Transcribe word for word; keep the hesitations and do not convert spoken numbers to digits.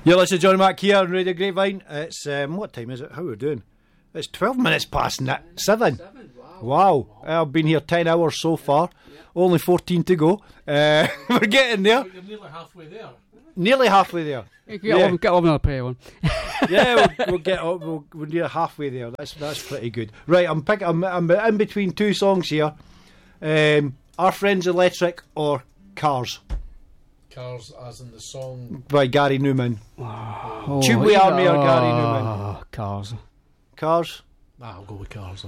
You're listening to Johnny Mac here on Radio Grapevine. It's, um, what time is it? How are we doing? It's twelve minutes past na- seven. Seven, wow. wow. I've been here ten hours so far. Yeah. Only fourteen to go. Uh, we're getting there. You're nearly halfway there. Nearly halfway there. Get yeah. on, get on another prayer one. yeah, we'll, we'll get up. We'll, we're near halfway there. That's that's pretty good. Right, I'm picking. I'm, I'm in between two songs here. Um, Our Friends Electric or Cars. Cars, as in the song by Gary Newman. Oh, Tube We Army or Gary Newman. Oh, Cars. Cars. Nah, I'll go with Cars.